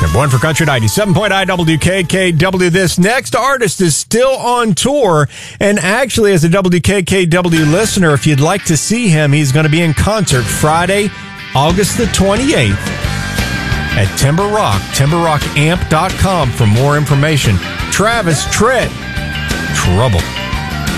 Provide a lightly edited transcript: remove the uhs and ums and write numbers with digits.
Born for Country 97.9 WKKW. This next artist is still on tour, and actually, as a WKKW listener, if you'd like to see him, he's going to be in concert Friday, August the 28th at Timber Rock, timberrockamp.com for more information. Travis Tritt, Trouble.